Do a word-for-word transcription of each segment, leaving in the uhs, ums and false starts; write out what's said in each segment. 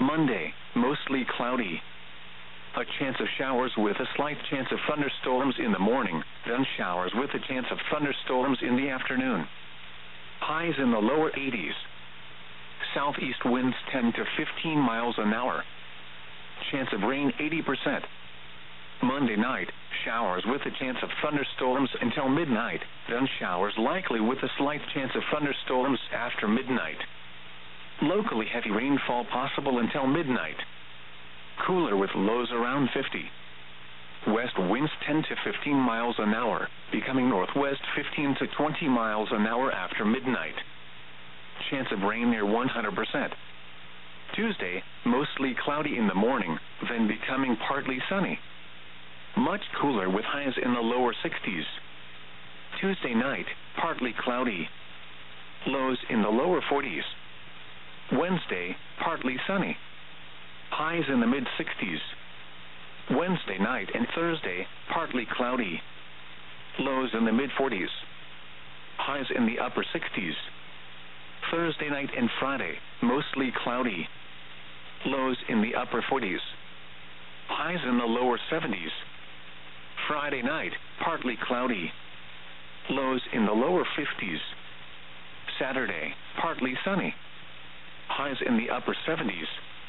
Monday, mostly cloudy. A chance of showers with a slight chance of thunderstorms in the morning, then showers with a chance of thunderstorms in the afternoon. Highs in the lower eighties. Southeast winds ten to fifteen miles an hour. Chance of rain eighty percent. Monday night, showers with a chance of thunderstorms until midnight, then showers likely with a slight chance of thunderstorms after midnight. Locally heavy rainfall possible until midnight. Cooler with lows around fifty. West winds ten to fifteen miles an hour, becoming northwest fifteen to twenty miles an hour after midnight. Chance of rain near one hundred percent. Tuesday, mostly cloudy in the morning, then becoming partly sunny. Much cooler with highs in the lower sixties. Tuesday night, partly cloudy. Lows in the lower forties. Wednesday, partly sunny. Highs in the mid-sixties. Wednesday night and Thursday, partly cloudy. Lows in the mid-forties. Highs in the upper sixties. Thursday night and Friday, mostly cloudy. Lows in the upper forties. Highs in the lower seventies. Friday night, partly cloudy. Lows in the lower fifties. Saturday, partly sunny. Highs in the upper seventies.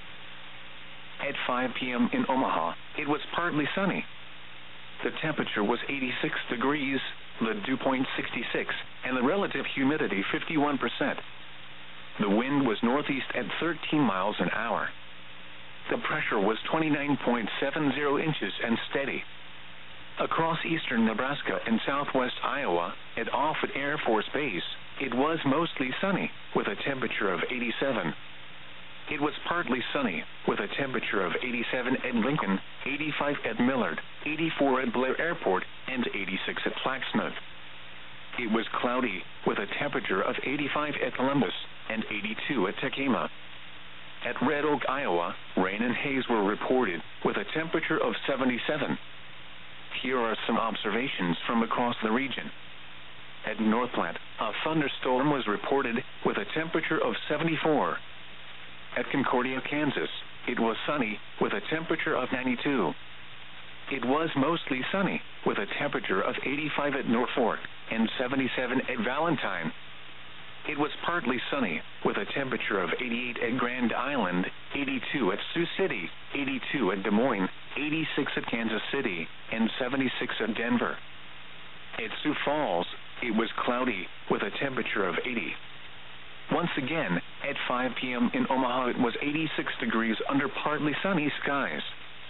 At five p.m. in Omaha, it was partly sunny. The temperature was eighty-six degrees, the dew point sixty-six, and the relative humidity fifty-one percent. The wind was northeast at thirteen miles an hour. The pressure was twenty-nine point seven zero inches and steady. Across eastern Nebraska and southwest Iowa, at Offutt Air Force Base, it was mostly sunny, with a temperature of eighty-seven. It was partly sunny, with a temperature of eighty-seven at Lincoln, eighty-five at Millard, eighty-four at Blair Airport, and eighty-six at Flaxnut. It was cloudy, with a temperature of eighty-five at Columbus, and eighty-two at Tacoma. At Red Oak, Iowa, rain and haze were reported, with a temperature of seventy-seven. Here are some observations from across the region. At Northplant, a thunderstorm was reported, with a temperature of seventy-four. At Concordia, Kansas, it was sunny, with a temperature of ninety-two. It was mostly sunny, with a temperature of eighty-five at Norfolk, and seventy-seven at Valentine. It was partly sunny, with a temperature of eighty-eight at Grand Island, eighty-two at Sioux City, eighty-two at Des Moines, eighty-six at Kansas City, and seventy-six at Denver. At Sioux Falls, it was cloudy, with a temperature of eighty. Once again, at five p.m. in Omaha, it was eighty-six degrees under partly sunny skies.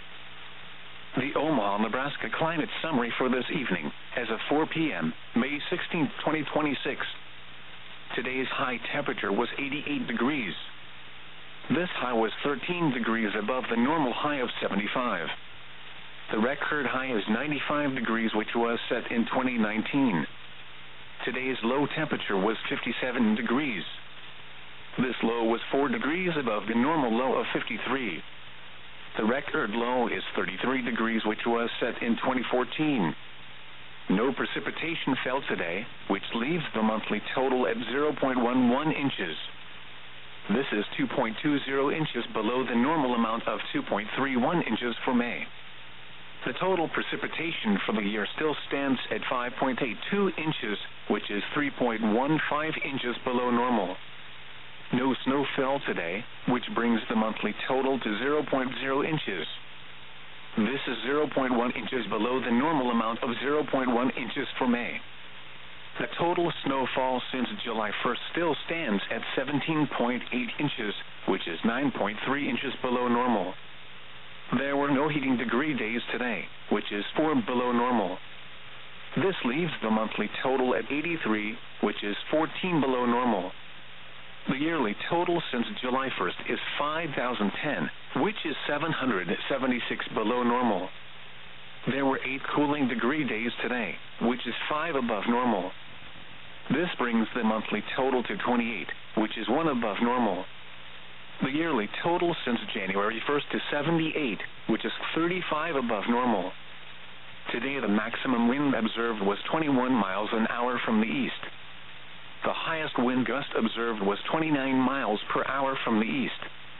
The Omaha, Nebraska climate summary for this evening, as of four p.m., May sixteenth, twenty twenty-six. Today's high temperature was eighty-eight degrees. This high was thirteen degrees above the normal high of seventy-five. The record high is ninety-five degrees, which was set in twenty nineteen. Today's low temperature was fifty-seven degrees. This low was four degrees above the normal low of fifty-three. The record low is thirty-three degrees, which was set in twenty fourteen. No precipitation fell today, which leaves the monthly total at zero point one one inches. This is two point two zero inches below the normal amount of two point three one inches for May. The total precipitation for the year still stands at five point eight two inches, which is three point one five inches below normal. No snow fell today, which brings the monthly total to zero point zero inches. This is zero point one inches below the normal amount of zero point one inches for May. The total snowfall since July first still stands at seventeen point eight inches, which is nine point three inches below normal. There were no heating degree days today, which is four below normal. This leaves the monthly total at eighty-three, which is fourteen below normal. The yearly total since July first is five thousand ten, which is seven hundred seventy-six below normal. There were eight cooling degree days today, which is five above normal. This brings the monthly total to twenty-eight, which is one above normal. The yearly total since January first is seventy-eight, which is thirty-five above normal. Today the maximum wind observed was twenty-one miles an hour from the east. The highest wind gust observed was twenty-nine miles per hour from the east.